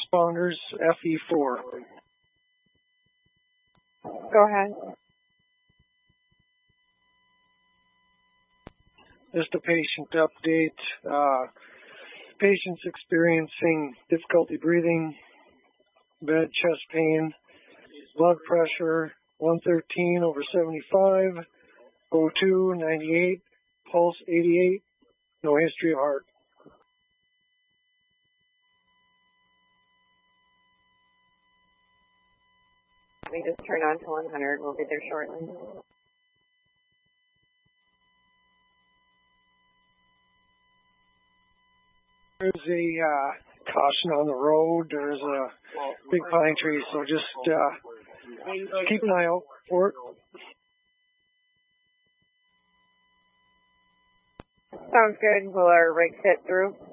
responders, FE4. Go ahead. Just a patient update. Patient's experiencing difficulty breathing, bad chest pain, blood pressure 113 over 75, O2 98, pulse 88, no history of heart. Let me just turn on to 100. We'll be there shortly. There's a caution on the road. There's a big pine tree, so just keep an eye out for it. Sounds good. Will our rig fit through?